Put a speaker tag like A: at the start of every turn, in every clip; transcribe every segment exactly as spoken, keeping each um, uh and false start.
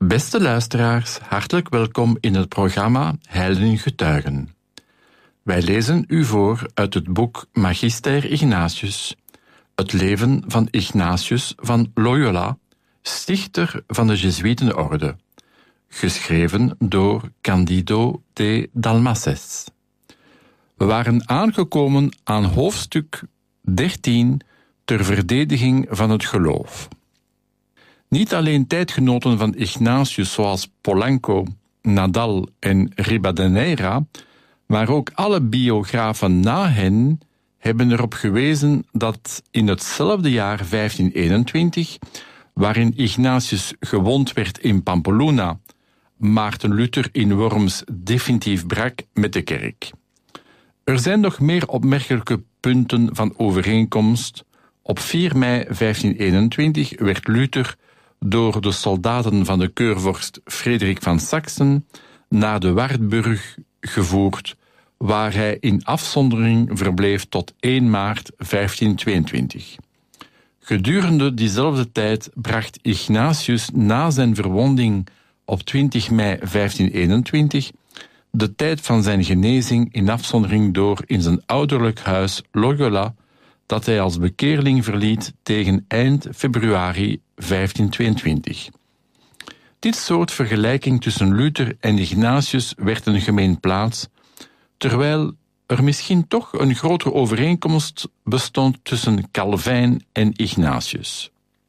A: Beste luisteraars, hartelijk welkom in het programma Heiligen Getuigen. Wij lezen u voor uit het boek Magister Ignatius, het leven van Ignatius van Loyola, stichter van de Jezuïetenorde, geschreven door Candido de Dalmases. We waren aangekomen aan hoofdstuk dertien ter verdediging van het geloof. Niet alleen tijdgenoten van Ignatius zoals Polanco, Nadal en Ribadeneira, maar ook alle biografen na hen hebben erop gewezen dat in hetzelfde jaar vijftienhonderdeenentwintig, waarin Ignatius gewond werd in Pampeluna, Maarten Luther in Worms definitief brak met de kerk. Er zijn nog meer opmerkelijke punten van overeenkomst. Op vier mei vijftienhonderdeenentwintig werd Luther door de soldaten van de keurvorst Frederik van Saksen naar de Wartburg gevoerd, waar hij in afzondering verbleef tot één maart vijftienhonderdtweeëntwintig. Gedurende diezelfde tijd bracht Ignatius na zijn verwonding op twintig mei vijftienhonderdeenentwintig de tijd van zijn genezing in afzondering door in zijn ouderlijk huis Loyola, dat hij als bekeerling verliet tegen eind februari vijftienhonderdtweeëntwintig. Dit soort vergelijking tussen Luther en Ignatius werd een gemeen plaats, terwijl er misschien toch een grotere overeenkomst bestond tussen Calvijn en Ignatius.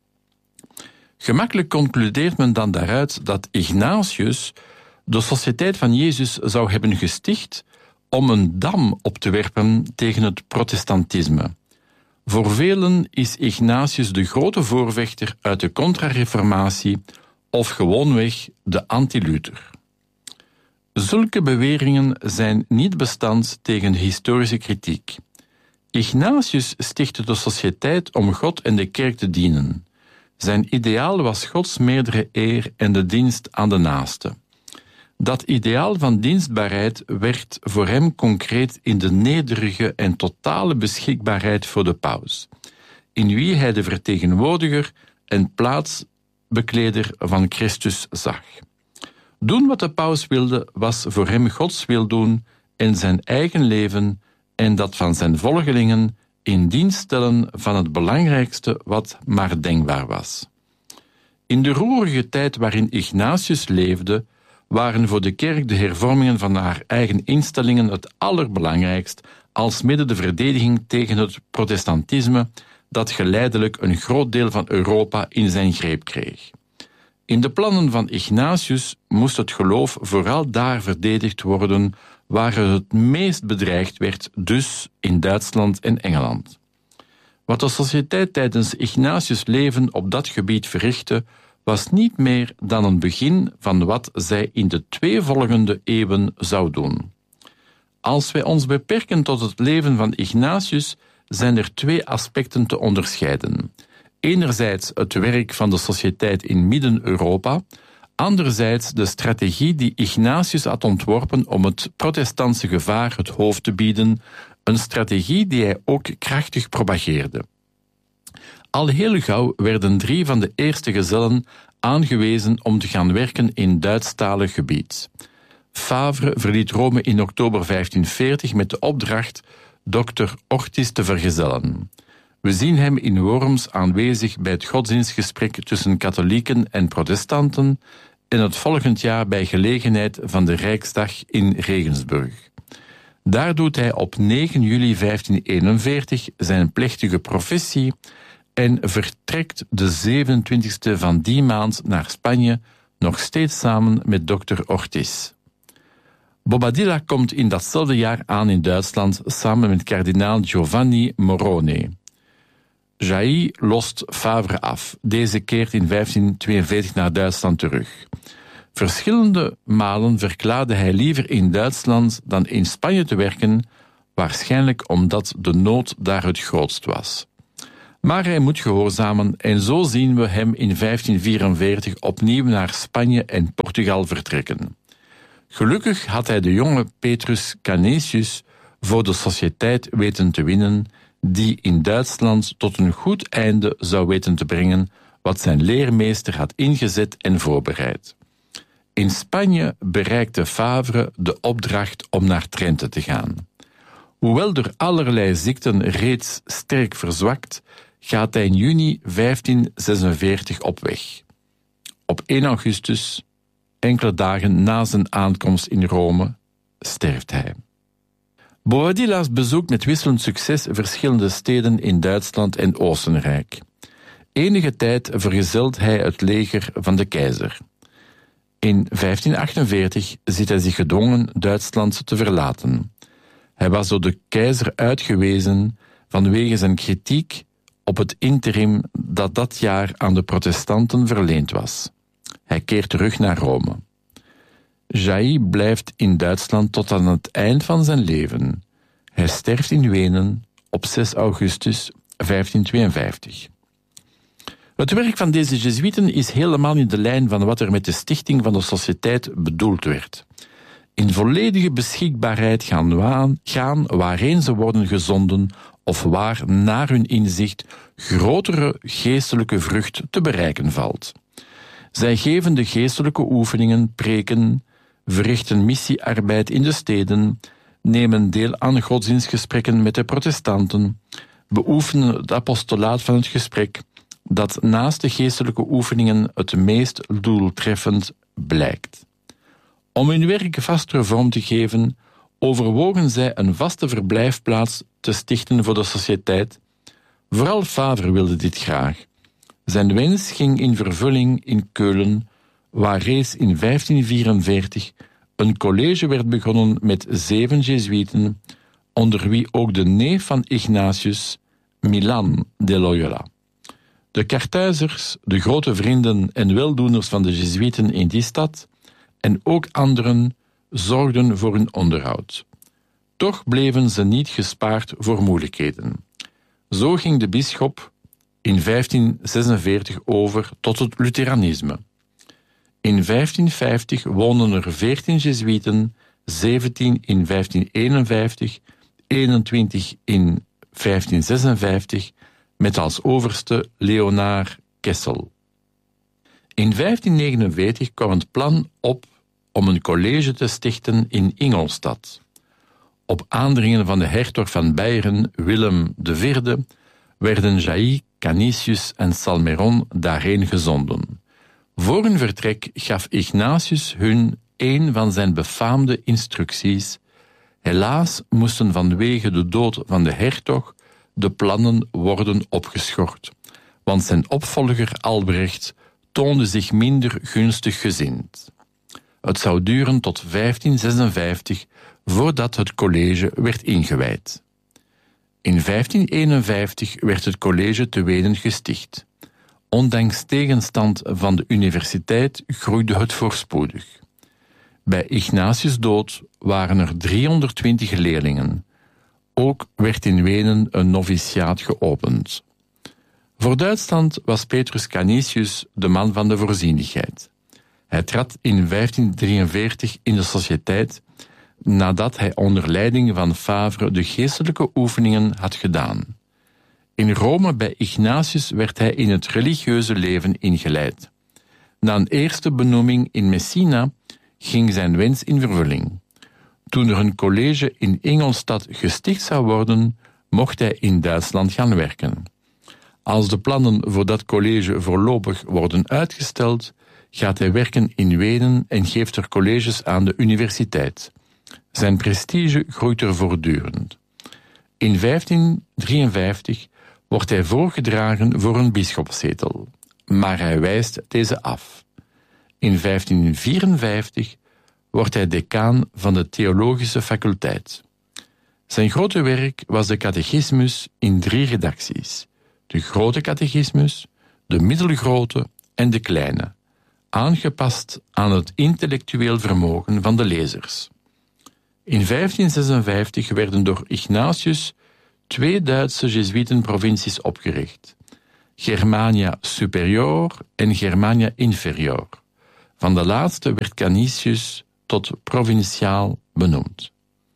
A: Gemakkelijk concludeert men dan daaruit dat Ignatius de Sociëteit van Jezus zou hebben gesticht om een dam op te werpen tegen het protestantisme. Voor velen is Ignatius de grote voorvechter uit de Contra-reformatie of gewoonweg de anti-Luther. Zulke beweringen zijn niet bestand tegen historische kritiek. Ignatius stichtte de Sociëteit om God en de kerk te dienen. Zijn ideaal was Gods meerdere eer en de dienst aan de naaste. Dat ideaal van dienstbaarheid werd voor hem concreet in de nederige en totale beschikbaarheid voor de paus, in wie hij de vertegenwoordiger en plaatsbekleder van Christus zag. Doen wat de paus wilde was voor hem Gods wil doen en zijn eigen leven en dat van zijn volgelingen in dienst stellen van het belangrijkste wat maar denkbaar was. In de roerige tijd waarin Ignatius leefde, waren voor de kerk de hervormingen van haar eigen instellingen het allerbelangrijkst, alsmede de verdediging tegen het protestantisme dat geleidelijk een groot deel van Europa in zijn greep kreeg. In de plannen van Ignatius moest het geloof vooral daar verdedigd worden waar het het meest bedreigd werd, dus in Duitsland en Engeland. Wat de Sociëteit tijdens Ignatius' leven op dat gebied verrichtte, was niet meer dan een begin van wat zij in de twee volgende eeuwen zou doen. Als wij ons beperken tot het leven van Ignatius, zijn er twee aspecten te onderscheiden. Enerzijds het werk van de Sociëteit in Midden-Europa, anderzijds de strategie die Ignatius had ontworpen om het protestantse gevaar het hoofd te bieden, een strategie die hij ook krachtig propageerde. Al heel gauw werden drie van de eerste gezellen aangewezen om te gaan werken in Duitsstalig gebied. Favre verliet Rome in oktober vijftienveertig met de opdracht dokter Ortis te vergezellen. We zien hem in Worms aanwezig bij het godsdienstgesprek tussen katholieken en protestanten en het volgend jaar bij gelegenheid van de Rijksdag in Regensburg. Daar doet hij op negen juli vijftienhonderdeenenveertig zijn plechtige professie en vertrekt de zevenentwintigste van die maand naar Spanje, nog steeds samen met dokter Ortiz. Bobadilla komt in datzelfde jaar aan in Duitsland samen met kardinaal Giovanni Morone. Jailly lost Favre af. Deze keert in vijftienhonderdtweeënveertig naar Duitsland terug. Verschillende malen verklaarde hij liever in Duitsland dan in Spanje te werken, waarschijnlijk omdat de nood daar het grootst was. Maar hij moet gehoorzamen en zo zien we hem in vijftienhonderdvierenveertig opnieuw naar Spanje en Portugal vertrekken. Gelukkig had hij de jonge Petrus Canisius voor de Sociëteit weten te winnen, die in Duitsland tot een goed einde zou weten te brengen wat zijn leermeester had ingezet en voorbereid. In Spanje bereikte Favre de opdracht om naar Trente te gaan. Hoewel door allerlei ziekten reeds sterk verzwakt, gaat hij in juni vijftien zesenveertig op weg. Op één augustus, enkele dagen na zijn aankomst in Rome, sterft hij. Bobadilla's bezoekt met wisselend succes verschillende steden in Duitsland en Oostenrijk. Enige tijd vergezelt hij het leger van de keizer. In vijftien achtenveertig ziet hij zich gedwongen Duitsland te verlaten. Hij was door de keizer uitgewezen vanwege zijn kritiek op het interim dat dat jaar aan de protestanten verleend was. Hij keert terug naar Rome. Jaï blijft in Duitsland tot aan het eind van zijn leven. Hij sterft in Wenen op zes augustus vijftien tweeënvijftig. Het werk van deze Jezuïeten is helemaal in de lijn van wat er met de stichting van de Sociëteit bedoeld werd. In volledige beschikbaarheid gaan, waan, gaan waarheen ze worden gezonden of waar naar hun inzicht grotere geestelijke vrucht te bereiken valt. Zij geven de geestelijke oefeningen, preken, verrichten missiearbeid in de steden, nemen deel aan godsdienstgesprekken met de protestanten, beoefenen het apostolaat van het gesprek, dat naast de geestelijke oefeningen het meest doeltreffend blijkt. Om hun werk vastere vorm te geven, overwogen zij een vaste verblijfplaats te stichten voor de Sociëteit. Vooral Favre wilde dit graag. Zijn wens ging in vervulling in Keulen, waar reeds in vijftien vierenveertig een college werd begonnen met zeven Jezuïeten, onder wie ook de neef van Ignatius, Milan de Loyola. De Karthuizers, de grote vrienden en weldoeners van de Jezuïeten in die stad, en ook anderen, zorgden voor hun onderhoud. Toch bleven ze niet gespaard voor moeilijkheden. Zo ging de bisschop in vijftien zesenveertig over tot het Lutheranisme. In vijftien vijftig woonden er veertien Jezuïeten, zeventien in vijftien eenenvijftig, eenentwintig in vijftien zesenvijftig, met als overste Leonard Kessel. In vijftien negenenveertig kwam het plan op om een college te stichten in Ingolstadt. Op aandringen van de hertog van Beieren, Willem de Vierde, werden Jaï, Canisius en Salmeron daarheen gezonden. Voor hun vertrek gaf Ignatius hun een van zijn befaamde instructies. Helaas moesten vanwege de dood van de hertog de plannen worden opgeschort, want zijn opvolger Albrecht toonde zich minder gunstig gezind. Het zou duren tot vijftien zesenvijftig voordat het college werd ingewijd. In vijftien eenenvijftig werd het college te Wenen gesticht. Ondanks tegenstand van de universiteit groeide het voorspoedig. Bij Ignatius' dood waren er driehonderdtwintig leerlingen. Ook werd in Wenen een noviciaat geopend. Voor Duitsland was Petrus Canisius de man van de voorzienigheid. Hij trad in vijftien drieënveertig in de Sociëteit nadat hij onder leiding van Favre de geestelijke oefeningen had gedaan. In Rome bij Ignatius werd hij in het religieuze leven ingeleid. Na een eerste benoeming in Messina ging zijn wens in vervulling. Toen er een college in Ingolstadt gesticht zou worden, mocht hij in Duitsland gaan werken. Als de plannen voor dat college voorlopig worden uitgesteld, gaat hij werken in Wenen en geeft er colleges aan de universiteit. Zijn prestige groeit er voortdurend. In vijftien drieënvijftig wordt hij voorgedragen voor een bisschopszetel, maar hij wijst deze af. In vijftien vierenvijftig wordt hij decaan van de theologische faculteit. Zijn grote werk was de catechismus in drie redacties: de grote catechismus, de middelgrote en de kleine, aangepast aan het intellectueel vermogen van de lezers. In vijftien zesenvijftig werden door Ignatius twee Duitse Jezuïetenprovincies opgericht: Germania Superior en Germania Inferior. Van de laatste werd Canisius tot provinciaal benoemd.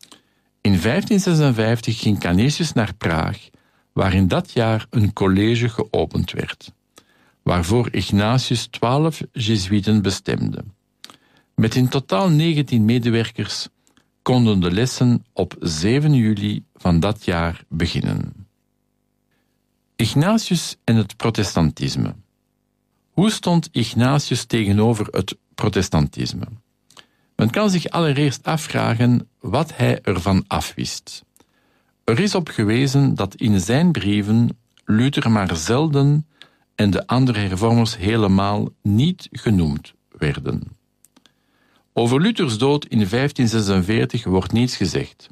A: In vijftien zesenvijftig ging Canisius naar Praag, waar in dat jaar een college geopend werd, waarvoor Ignatius twaalf Jezuïeten bestemde. Met in totaal negentien medewerkers konden de lessen op zeven juli van dat jaar beginnen. Ignatius en het protestantisme. Hoe stond Ignatius tegenover het protestantisme? Men kan zich allereerst afvragen wat hij ervan afwist. Er is op gewezen dat in zijn brieven Luther maar zelden en de andere hervormers helemaal niet genoemd werden. Over Luthers dood in vijftien zesenveertig wordt niets gezegd.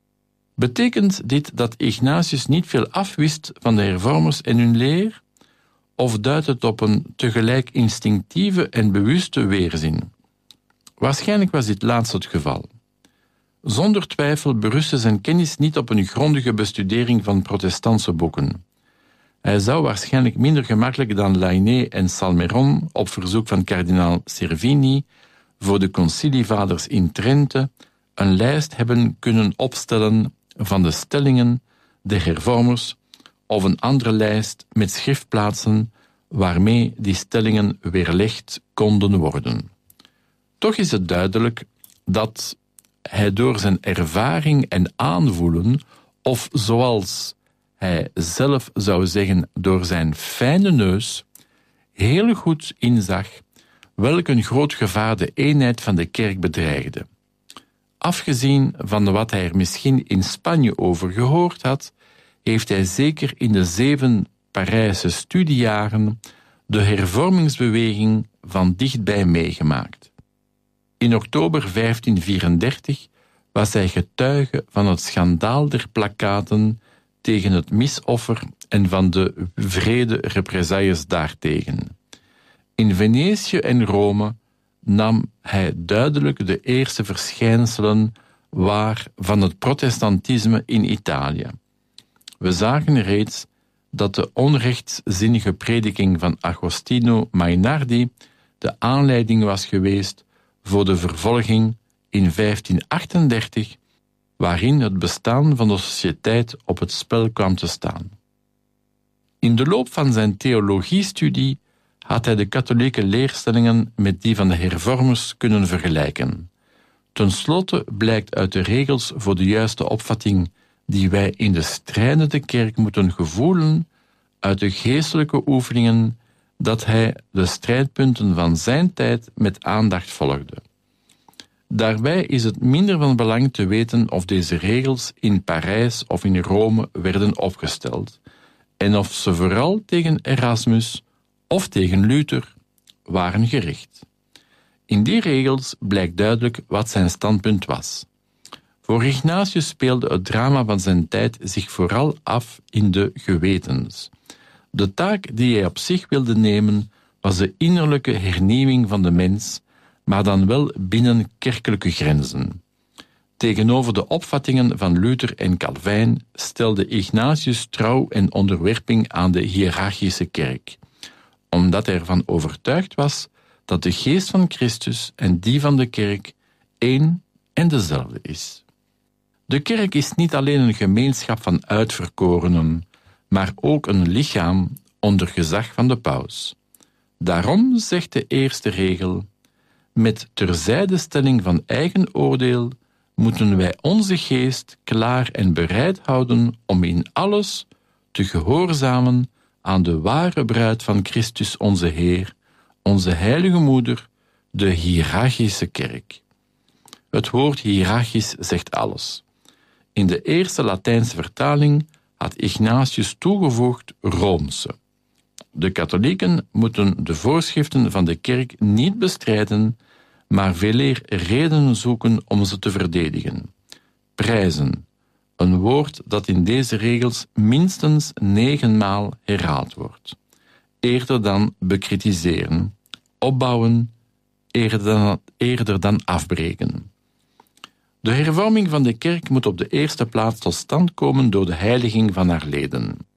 A: Betekent dit dat Ignatius niet veel afwist van de hervormers en hun leer? Of duidt het op een tegelijk instinctieve en bewuste weerzin? Waarschijnlijk was dit laatste het geval. Zonder twijfel berustte zijn kennis niet op een grondige bestudering van protestantse boeken. Hij zou waarschijnlijk minder gemakkelijk dan Lainé en Salmeron op verzoek van kardinaal Cervini voor de concilievaders in Trente een lijst hebben kunnen opstellen van de stellingen der hervormers of een andere lijst met schriftplaatsen waarmee die stellingen weerlegd konden worden. Toch is het duidelijk dat hij door zijn ervaring en aanvoelen, of zoals hij zelf zou zeggen door zijn fijne neus, heel goed inzag welk een groot gevaar de eenheid van de kerk bedreigde. Afgezien van wat hij er misschien in Spanje over gehoord had, heeft hij zeker in de zeven Parijse studiejaren de hervormingsbeweging van dichtbij meegemaakt. In oktober vijftien vierendertig was hij getuige van het schandaal der plakkaten tegen het misoffer en van de wrede represailles daartegen. In Venetië en Rome nam hij duidelijk de eerste verschijnselen waar van het protestantisme in Italië. We zagen reeds dat de onrechtszinnige prediking van Agostino Mainardi de aanleiding was geweest voor de vervolging in vijftien achtendertig, waarin het bestaan van de sociëteit op het spel kwam te staan. In de loop van zijn theologiestudie had hij de katholieke leerstellingen met die van de hervormers kunnen vergelijken. Ten slotte blijkt uit de regels voor de juiste opvatting die wij in de strijdende kerk moeten gevoelen, uit de geestelijke oefeningen, dat hij de strijdpunten van zijn tijd met aandacht volgde. Daarbij is het minder van belang te weten of deze regels in Parijs of in Rome werden opgesteld en of ze vooral tegen Erasmus of tegen Luther waren gericht. In die regels blijkt duidelijk wat zijn standpunt was. Voor Ignatius speelde het drama van zijn tijd zich vooral af in de gewetens. De taak die hij op zich wilde nemen was de innerlijke hernieuwing van de mens, maar dan wel binnen kerkelijke grenzen. Tegenover de opvattingen van Luther en Calvijn stelde Ignatius trouw en onderwerping aan de hiërarchische kerk, omdat hij ervan overtuigd was dat de geest van Christus en die van de kerk één en dezelfde is. De kerk is niet alleen een gemeenschap van uitverkorenen, maar ook een lichaam onder gezag van de paus. Daarom zegt de eerste regel: met terzijdestelling van eigen oordeel moeten wij onze geest klaar en bereid houden om in alles te gehoorzamen aan de ware bruid van Christus onze Heer, onze heilige moeder, de hiërarchische kerk. Het woord hiërarchisch zegt alles. In de eerste Latijnse vertaling had Ignatius toegevoegd Roomse. De katholieken moeten de voorschriften van de kerk niet bestrijden, maar veeleer redenen zoeken om ze te verdedigen. Prijzen, een woord dat in deze regels minstens negenmaal herhaald wordt. Eerder dan bekritiseren, opbouwen, eerder dan, eerder dan afbreken. De hervorming van de kerk moet op de eerste plaats tot stand komen door de heiliging van haar leden.